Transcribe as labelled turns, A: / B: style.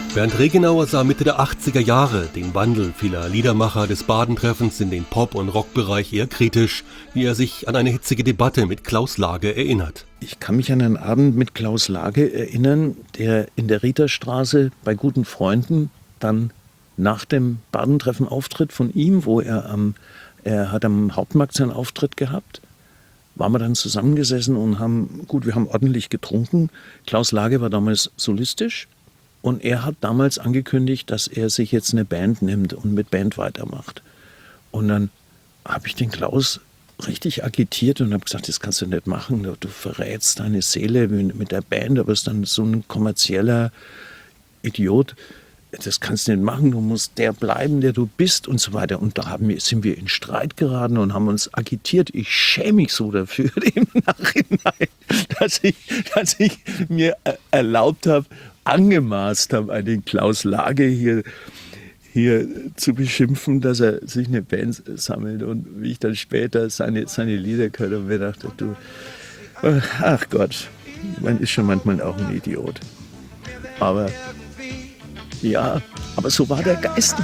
A: Bernd Regenauer sah Mitte der 80er Jahre den Wandel vieler Liedermacher des Baden-Treffens in den Pop- und Rockbereich eher kritisch, wie er sich an eine hitzige Debatte mit Klaus Lage erinnert.
B: Ich kann mich an einen Abend mit Klaus Lage erinnern, der in der Riederstraße bei guten Freunden dann nach dem Badentreffen Auftritt von ihm, wo er hat am Hauptmarkt seinen Auftritt gehabt, waren wir dann zusammengesessen und wir haben ordentlich getrunken. Klaus Lage war damals solistisch und er hat damals angekündigt, dass er sich jetzt eine Band nimmt und mit Band weitermacht. Und dann habe ich den Klaus richtig agitiert und habe gesagt, das kannst du nicht machen, du verrätst deine Seele mit der Band, aber bist dann so ein kommerzieller Idiot. Das kannst du nicht machen, du musst der bleiben, der du bist und so weiter. Und da sind wir in Streit geraten und haben uns agitiert. Ich schäme mich so dafür im Nachhinein, dass ich mir erlaubt habe, angemaßt habe, einen Klaus Lage hier zu beschimpfen, dass er sich eine Band sammelt. Und wie ich dann später seine Lieder gehört habe und mir dachte, ach Gott, man ist schon manchmal auch ein Idiot. Aber so war der Geist